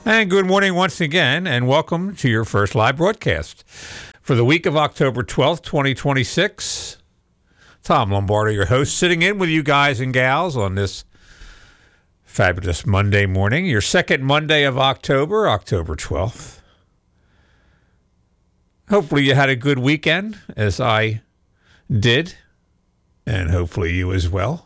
And good morning once again, and welcome to your first live broadcast for the week of October 12th, 2026. Tom Lombardo, your host, sitting in with you guys and gals on this fabulous Monday morning, your second Monday of October, October 12th. Hopefully you had a good weekend, as I did, and hopefully you as well.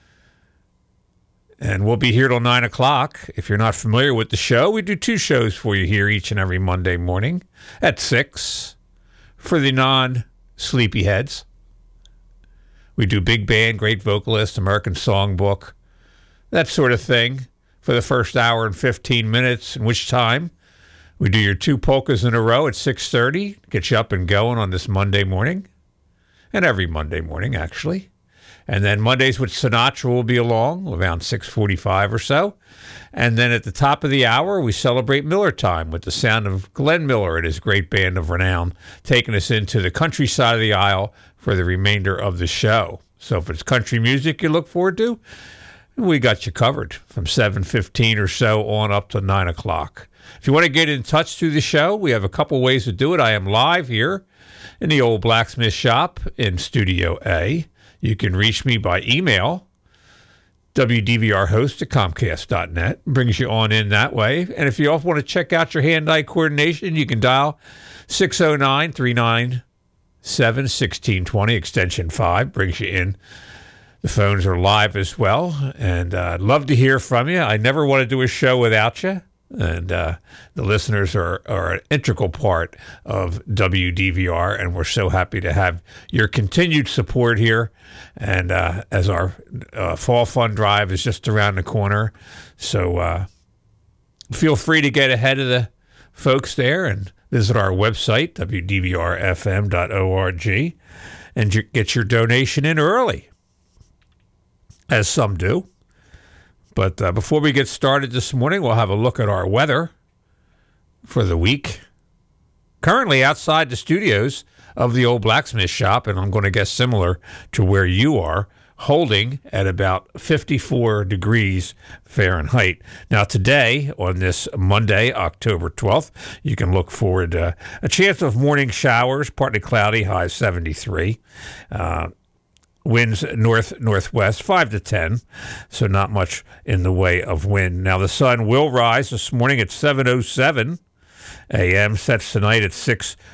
And we'll be here till 9 o'clock. If you're not familiar with the show, we do two shows for you here each and every Monday morning at 6 for the non-sleepyheads. We do big band, great vocalist, American songbook, that sort of thing for the first hour and 15 minutes, in which time we do your two polkas in a row at 6:30, get you up and going on this Monday morning, and every Monday morning, actually. And then Mondays with Sinatra will be along around 6:45 or so. And then at the top of the hour, we celebrate Miller time with the sound of Glenn Miller and his great band of renown, taking us into the country side of the aisle for the remainder of the show. So if it's country music you look forward to, we got you covered from 7:15 or so on up to 9 o'clock. If you want to get in touch through the show, we have a couple ways to do it. I am live here in the old blacksmith shop in Studio A. You can reach me by email, wdvrhost@comcast.net. Brings you on in that way. And if you also want to check out your hand-eye coordination, you can dial 609-397-1620, extension 5. Brings you in. The phones are live as well. And I'd love to hear from you. I never want to do a show without you. And the listeners are an integral part of WDVR, and we're so happy to have your continued support here. And as our fall fund drive is just around the corner, so feel free to get ahead of the folks there and visit our website, wdvrfm.org, and get your donation in early, as some do. But before we get started this morning, we'll have a look at our weather for the week. Currently outside the studios of the old blacksmith shop, and I'm going to guess similar to where you are, holding at about 54 degrees Fahrenheit. Now today, on this Monday, October 12th, you can look forward to a chance of morning showers, partly cloudy, high 73. Winds north-northwest, 5 to 10, so not much in the way of wind. Now, the sun will rise this morning at 7:07 a.m., sets tonight at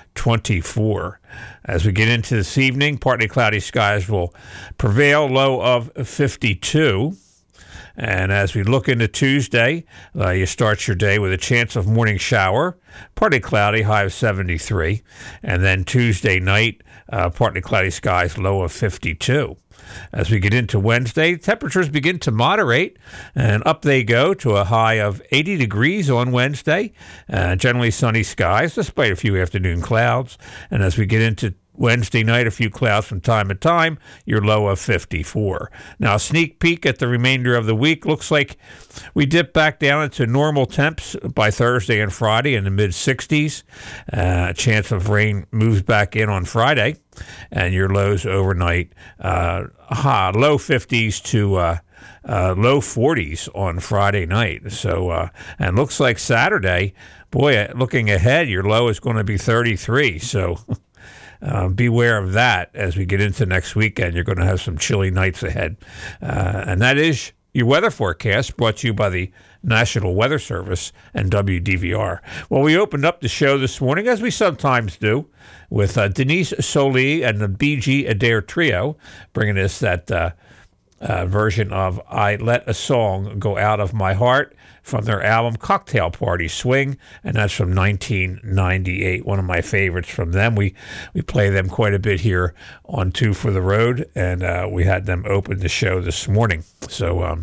6:24. As we get into this evening, partly cloudy skies will prevail, low of 52. And as we look into Tuesday, you start your day with a chance of morning shower, partly cloudy, high of 73. And then Tuesday night, partly cloudy skies, low of 52. As we get into Wednesday, temperatures begin to moderate, and up they go to a high of 80 degrees on Wednesday. Generally sunny skies, despite a few afternoon clouds. And as we get into Wednesday night, a few clouds from time to time, your low of 54. Now, a sneak peek at the remainder of the week. Looks like we dip back down into normal temps by Thursday and Friday in the mid-60s. A chance of rain moves back in on Friday, and your lows overnight, low 50s to low 40s on Friday night. So, and looks like Saturday, boy, looking ahead, your low is going to be 33. So beware of that as we get into next weekend. You're going to have some chilly nights ahead. And that is your weather forecast, brought to you by the National Weather Service and WDVR. Well, we opened up the show this morning, as we sometimes do, with Denise Solie and the BG Adair Trio, bringing us that version of I Let a Song Go Out of My Heart from their album Cocktail Party Swing, and that's from 1998, one of my favorites from them. We play them quite a bit here on Two for the Road, and we had them open the show this morning. So,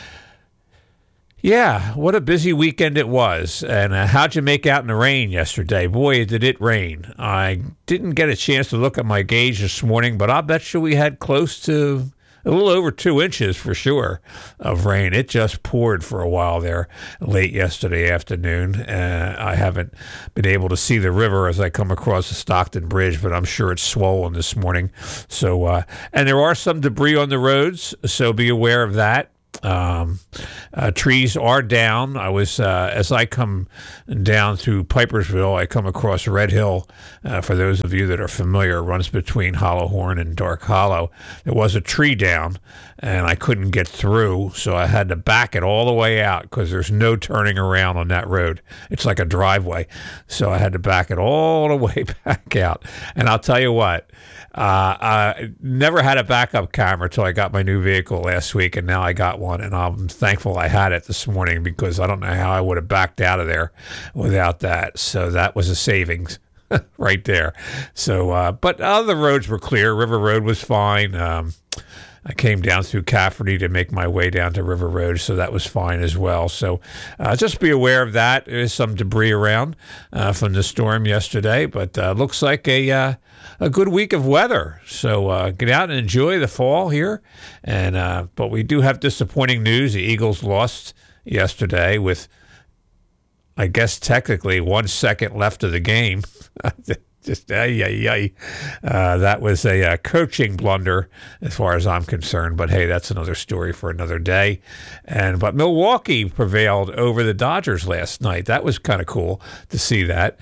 yeah, what a busy weekend it was. And how'd you make out in the rain yesterday? Boy, did it rain. I didn't get a chance to look at my gauge this morning, but I'll bet you we had close to a little over 2 inches for sure of rain. It just poured for a while there late yesterday afternoon. I haven't been able to see the river as I come across the Stockton Bridge, but I'm sure it's swollen this morning. So, and there are some debris on the roads, so be aware of that. Trees are down. I was as I come down through Pipersville, I come across Red Hill. For those of you that are familiar, runs between Hollowhorn and Dark Hollow. There was a tree down, and I couldn't get through, so I had to back it all the way out because there's no turning around on that road. It's like a driveway, so I had to back it all the way back out. And I'll tell you what. I never had a backup camera until I got my new vehicle last week, and now I got one, and I'm thankful I had it this morning because I don't know how I would have backed out of there without that. So that was a savings right there. So, but other roads were clear. River Road was fine. I came down through Cafferty to make my way down to River Road, so that was fine as well. So just be aware of that. There is some debris around from the storm yesterday, but looks like a good week of weather. So get out and enjoy the fall here. And but we do have disappointing news. The Eagles lost yesterday with, I guess, technically 1 second left of the game. Just that was a coaching blunder as far as I'm concerned. But hey, that's another story for another day. But Milwaukee prevailed over the Dodgers last night. That was kind of cool to see that.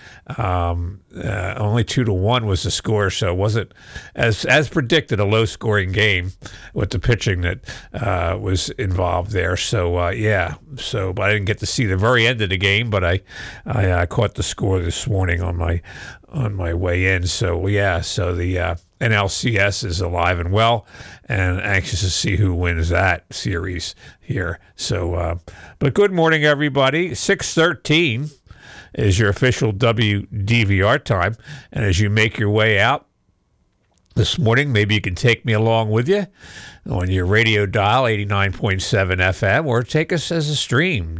Only 2-1 was the score, so it wasn't as predicted a low-scoring game with the pitching that was involved there. So but I didn't get to see the very end of the game, but I caught the score this morning on my way in. So the NLCS is alive and well, and anxious to see who wins that series here. So, but good morning, everybody. 6:13 is your official WDVR time, and as you make your way out this morning, maybe you can take me along with you on your radio dial, 89.7 FM, or take us as a stream,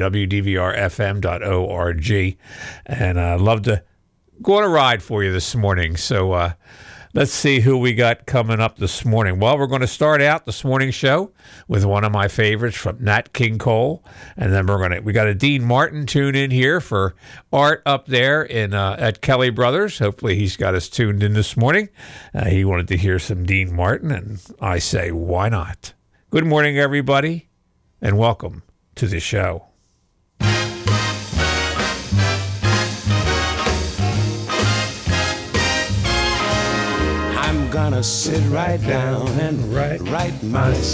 wdvrfm.org, and I'd love to go on a ride for you this morning. So let's see who we got coming up this morning. Well, we're going to start out this morning's show with one of my favorites from Nat King Cole, and then we got a Dean Martin tune in here for Art up there in at Kelly Brothers. Hopefully he's got us tuned in this morning. He wanted to hear some Dean Martin, and I say, why not? Good morning, everybody, and welcome to the show. I'm gonna sit right down and write my